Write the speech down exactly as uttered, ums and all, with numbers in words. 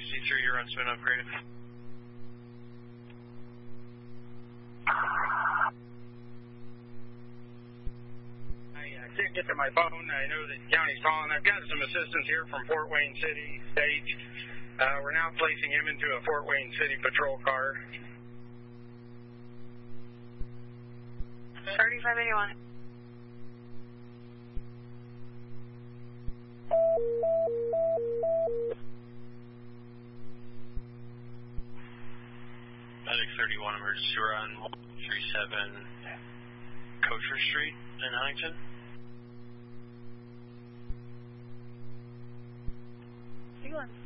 C three, you're on spin upgrade. I can't get to my phone. I know the county's calling. I've got some assistance here from Fort Wayne City State. Uh, we're now placing him into a Fort Wayne City patrol car. thirty-five eighty-one. Medic thirty-one emergency. We're on one three seven Coacher Street in Huntington. You on